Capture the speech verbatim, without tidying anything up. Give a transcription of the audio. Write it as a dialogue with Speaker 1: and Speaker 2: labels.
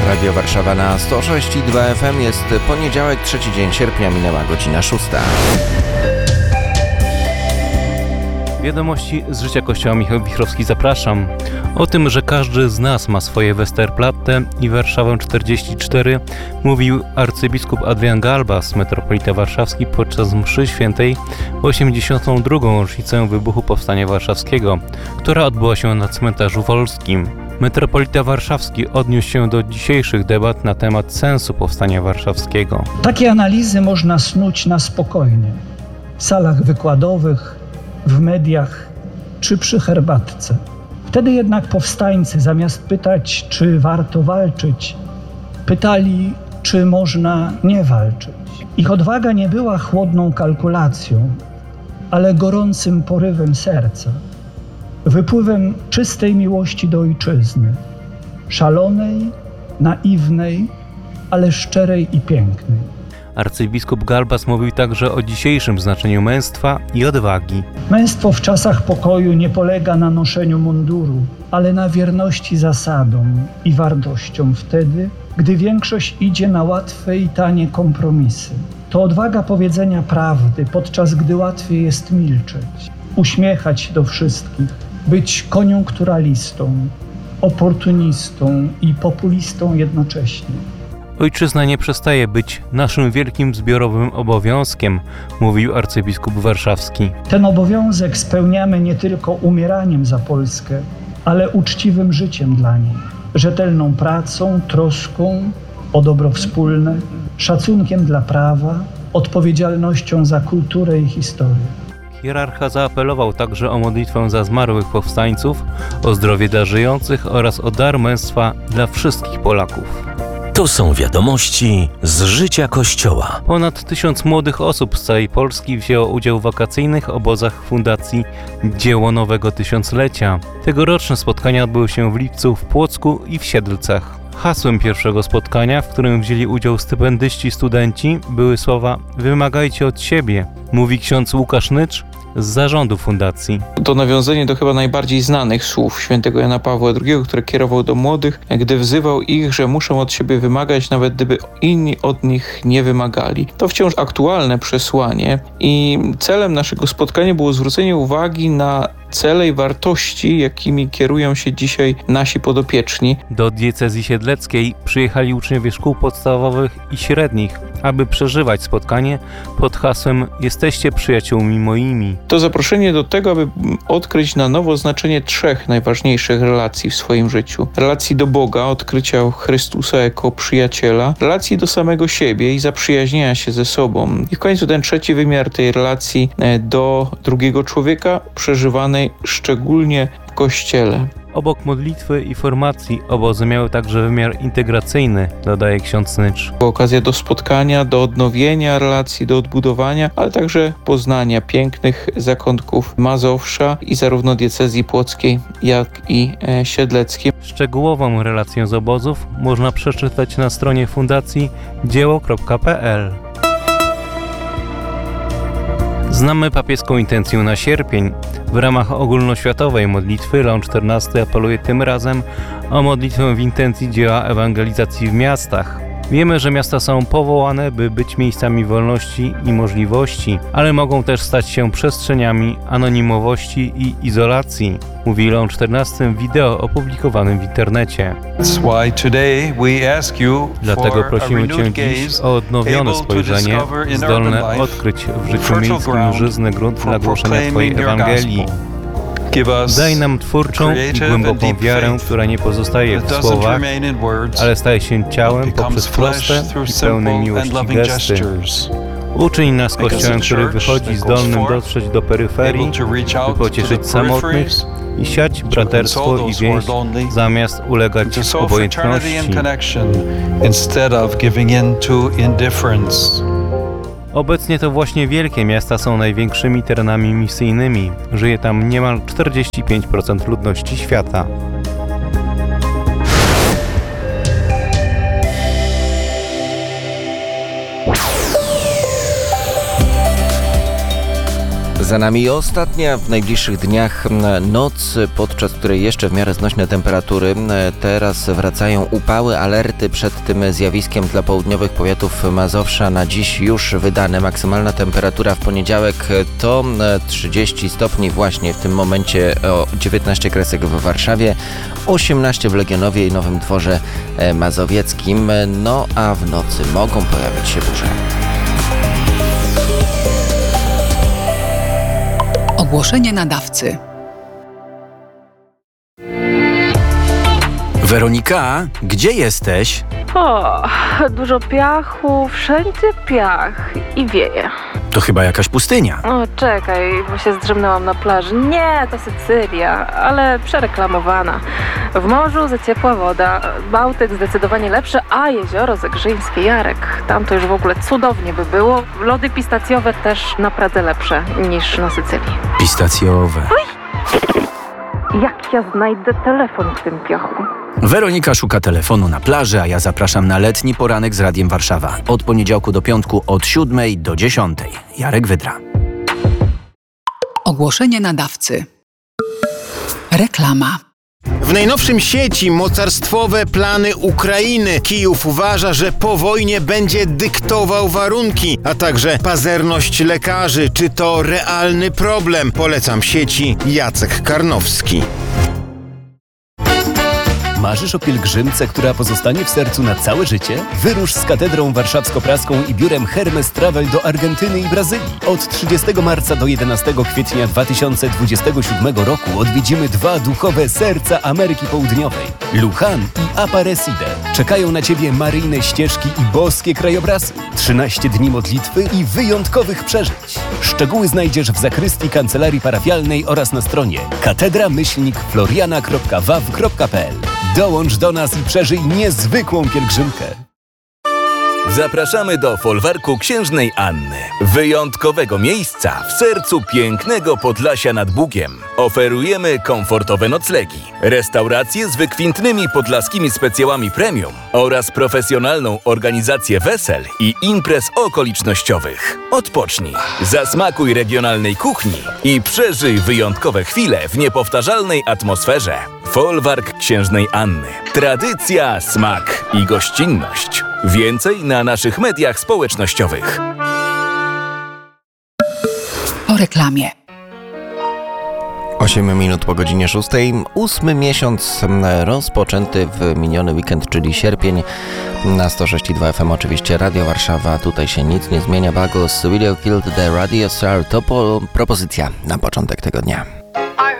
Speaker 1: Radio Warszawa na sto sześć i dwa F M. Jest poniedziałek, trzeci dzień sierpnia, minęła godzina szósta.
Speaker 2: Wiadomości z życia Kościoła. Michał Wichrowski, zapraszam. O tym, że każdy z nas ma swoje Westerplatte i Warszawę czterdzieści cztery, mówił arcybiskup Adrian Galbas, metropolita warszawski, podczas mszy świętej w osiemdziesiątą drugą rocznicę wybuchu Powstania Warszawskiego, która odbyła się na cmentarzu wolskim. Metropolita warszawski odniósł się do dzisiejszych debat na temat sensu Powstania Warszawskiego.
Speaker 3: Takie analizy można snuć na spokojnie, w salach wykładowych, w mediach czy przy herbatce. Wtedy jednak powstańcy, zamiast pytać, czy warto walczyć, pytali, czy można nie walczyć. Ich odwaga nie była chłodną kalkulacją, ale gorącym porywem serca, wypływem czystej miłości do ojczyzny, szalonej, naiwnej, ale szczerej i pięknej.
Speaker 2: Arcybiskup Galbas mówił także o dzisiejszym znaczeniu męstwa i odwagi.
Speaker 3: Męstwo w czasach pokoju nie polega na noszeniu munduru, ale na wierności zasadom i wartościom wtedy, gdy większość idzie na łatwe i tanie kompromisy. To odwaga powiedzenia prawdy, podczas gdy łatwiej jest milczeć, uśmiechać się do wszystkich, być koniunkturalistą, oportunistą i populistą jednocześnie.
Speaker 2: Ojczyzna nie przestaje być naszym wielkim zbiorowym obowiązkiem, mówił arcybiskup warszawski.
Speaker 3: Ten obowiązek spełniamy nie tylko umieraniem za Polskę, ale uczciwym życiem dla niej, rzetelną pracą, troską o dobro wspólne, szacunkiem dla prawa, odpowiedzialnością za kulturę i historię.
Speaker 2: Hierarcha zaapelował także o modlitwę za zmarłych powstańców, o zdrowie dla żyjących oraz o dar męstwa dla wszystkich Polaków.
Speaker 4: To są wiadomości z życia Kościoła.
Speaker 2: Ponad tysiąc młodych osób z całej Polski wzięło udział w wakacyjnych obozach Fundacji Dzieło Nowego Tysiąclecia. Tegoroczne spotkania odbyły się w lipcu w Płocku i w Siedlcach. Hasłem pierwszego spotkania, w którym wzięli udział stypendyści studenci, były słowa „Wymagajcie od siebie”, mówi ksiądz Łukasz Nycz z zarządu fundacji.
Speaker 5: To nawiązanie do chyba najbardziej znanych słów świętego Jana Pawła drugiego, które kierował do młodych, gdy wzywał ich, że muszą od siebie wymagać, nawet gdyby inni od nich nie wymagali. To wciąż aktualne przesłanie i celem naszego spotkania było zwrócenie uwagi na cele i wartości, jakimi kierują się dzisiaj nasi podopieczni.
Speaker 2: Do diecezji siedleckiej przyjechali uczniowie szkół podstawowych i średnich, aby przeżywać spotkanie pod hasłem „Jesteście przyjaciółmi moimi”.
Speaker 5: To zaproszenie do tego, aby odkryć na nowo znaczenie trzech najważniejszych relacji w swoim życiu. Relacji do Boga, odkrycia Chrystusa jako przyjaciela, relacji do samego siebie i zaprzyjaźnienia się ze sobą. I w końcu ten trzeci wymiar tej relacji do drugiego człowieka, przeżywanej szczególnie w Kościele.
Speaker 2: Obok modlitwy i formacji obozy miały także wymiar integracyjny, dodaje ksiądz Nycz.
Speaker 5: Okazja do spotkania, do odnowienia relacji, do odbudowania, ale także poznania pięknych zakątków Mazowsza i zarówno diecezji płockiej, jak i e, siedleckiej.
Speaker 2: Szczegółową relację z obozów można przeczytać na stronie fundacji dzieło kropka p l. Znamy papieską intencję na sierpień. W ramach ogólnoświatowej modlitwy Leon czternasty apeluje tym razem o modlitwę w intencji dzieła ewangelizacji w miastach. Wiemy, że miasta są powołane, by być miejscami wolności i możliwości, ale mogą też stać się przestrzeniami anonimowości i izolacji, mówi Leon czternasty w wideo opublikowanym w internecie. Dlatego prosimy Cię dziś o odnowione spojrzenie, zdolne odkryć w życiu miejskim żyzny grunt dla głoszenia Twojej Ewangelii. Daj nam twórczą i głęboką wiarę, która nie pozostaje w słowach, ale staje się ciałem poprzez proste i pełne miłości gesty. Uczyń nas Kościołem, który wychodzi zdolnym dotrzeć do peryferii, by pocieszyć samotnych i siać braterstwo i więź, zamiast ulegać obojętności. Obecnie to właśnie wielkie miasta są największymi terenami misyjnymi. Żyje tam niemal czterdzieści pięć procent ludności świata.
Speaker 1: Za nami ostatnia w najbliższych dniach noc, podczas której jeszcze w miarę znośne temperatury. Teraz wracają upały, alerty przed tym zjawiskiem dla południowych powiatów Mazowsza. Na dziś już wydane. Maksymalna temperatura w poniedziałek to trzydzieści stopni właśnie w tym momencie, o dziewiętnaście kresek w Warszawie, osiemnaście w Legionowie i Nowym Dworze Mazowieckim. No a w nocy mogą pojawić się burze.
Speaker 6: Ogłoszenie nadawcy.
Speaker 7: Weronika, gdzie jesteś?
Speaker 8: O, dużo piachu, wszędzie piach i wieje.
Speaker 7: To chyba jakaś pustynia.
Speaker 8: O, czekaj, bo się zdrzemnęłam na plaży. Nie, to Sycylia, ale przereklamowana. W morzu za ciepła woda, Bałtyk zdecydowanie lepszy, a jezioro Zegrzyńskie, Jarek, tam to już w ogóle cudownie by było. Lody pistacjowe też na Pradze lepsze niż na Sycylii.
Speaker 7: Pistacjowe.
Speaker 8: Jak ja znajdę telefon w tym piachu?
Speaker 7: Weronika szuka telefonu na plaży, a ja zapraszam na letni poranek z Radiem Warszawa. Od poniedziałku do piątku od siódmej do dziesiątej. Jarek Wydra.
Speaker 6: Ogłoszenie nadawcy. Reklama.
Speaker 9: W najnowszym sieci mocarstwowe plany Ukrainy. Kijów uważa, że po wojnie będzie dyktował warunki, a także pazerność lekarzy. Czy to realny problem? Polecam sieci Jacek Karnowski.
Speaker 10: Marzysz o pielgrzymce, która pozostanie w sercu na całe życie? Wyrusz z Katedrą Warszawsko-Praską i biurem Hermes Travel do Argentyny i Brazylii. Od trzydziestego marca do jedenastego kwietnia dwa tysiące dwudziestego siódmego roku odwiedzimy dwa duchowe serca Ameryki Południowej. Lujan i Aparecida. Czekają na Ciebie maryjne ścieżki i boskie krajobrazy. trzynaście dni modlitwy i wyjątkowych przeżyć. Szczegóły znajdziesz w zakrystii kancelarii parafialnej oraz na stronie katedra myślnik floriana kropka waw kropka pe el. Dołącz do nas i przeżyj niezwykłą pielgrzymkę.
Speaker 11: Zapraszamy do folwarku Księżnej Anny. Wyjątkowego miejsca w sercu pięknego Podlasia nad Bugiem. Oferujemy komfortowe noclegi, restauracje z wykwintnymi podlaskimi specjałami premium oraz profesjonalną organizację wesel i imprez okolicznościowych. Odpocznij, zasmakuj regionalnej kuchni i przeżyj wyjątkowe chwile w niepowtarzalnej atmosferze. Folwark Księżnej Anny. Tradycja, smak i gościnność. Więcej na naszych mediach społecznościowych.
Speaker 6: Po reklamie.
Speaker 1: osiem minut po godzinie szóstej. Ósmy miesiąc rozpoczęty w miniony weekend, czyli sierpień. Na sto sześć i dwa F M oczywiście Radio Warszawa. Tutaj się nic nie zmienia. Buggles, Video Killed the Radio Star to po, propozycja na początek tego dnia.